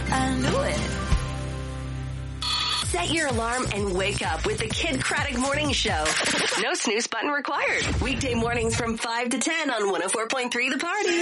I knew it. Set your alarm and wake up with the Kid Craddock Morning Show. No snooze button required. Weekday mornings from 5 to 10 on 104.3 The Party.